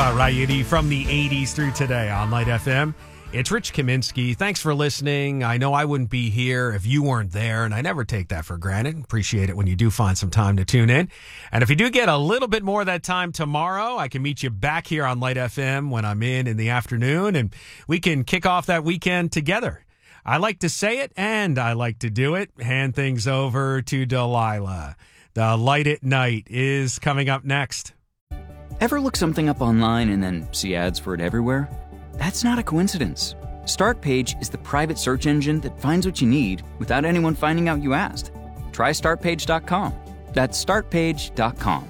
Variety from the 80s through today on Light FM. It's Rich Kaminsky. Thanks for listening. I know I wouldn't be here if you weren't there, and I never take that for granted. Appreciate it when you do find some time to tune in. And if you do get a little bit more of that time tomorrow, I can meet you back here on Light FM when I'm in the afternoon, and we can kick off that weekend together. I like to say it, and I like to do it. Hand things over to Delilah. The Light at Night is coming up next. Ever look something up online and then see ads for it everywhere? That's not a coincidence. StartPage is the private search engine that finds what you need without anyone finding out you asked. Try StartPage.com. That's StartPage.com.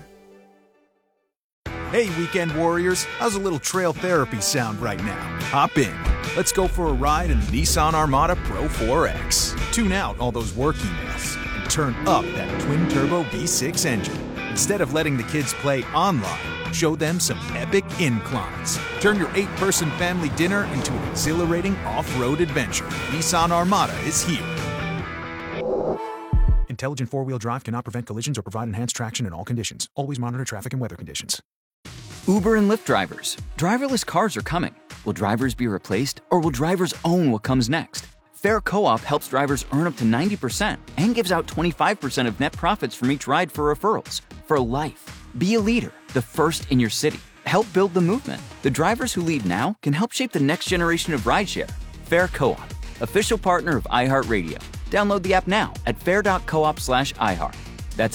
Hey, weekend warriors, how's a little trail therapy sound right now? Hop in. Let's go for a ride in the Nissan Armada Pro 4X. Tune out all those work emails and turn up that twin-turbo V6 engine. Instead of letting the kids play online, show them some epic inclines. Turn your 8-person family dinner into an exhilarating off-road adventure. Nissan Armada is here. Intelligent four-wheel drive cannot prevent collisions or provide enhanced traction in all conditions. Always monitor traffic and weather conditions. Uber and Lyft drivers. Driverless cars are coming. Will drivers be replaced, or will drivers own what comes next? Fair Co-op helps drivers earn up to 90% and gives out 25% of net profits from each ride for referrals. For life. Be a leader, the first in your city. Help build the movement. The drivers who lead now can help shape the next generation of rideshare. Fair Co-op, official partner of iHeartRadio. Download the app now at fair.coop/iHeart. That's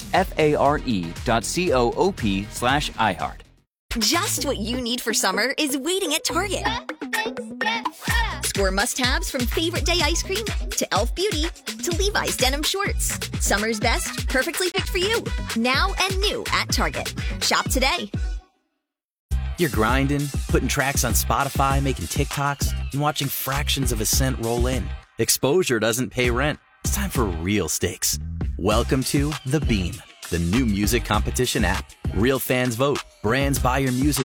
FARE.coop/iHeart. Just what you need for summer is waiting at Target. Score must-haves from Favorite Day ice cream to e.l.f. Beauty to Levi's denim shorts. Summer's best, perfectly picked for you. Now and new at Target. Shop today. You're grinding, putting tracks on Spotify, making TikToks, and watching fractions of a cent roll in. Exposure doesn't pay rent. It's time for real stakes. Welcome to The Beam, the new music competition app. Real fans vote. Brands buy your music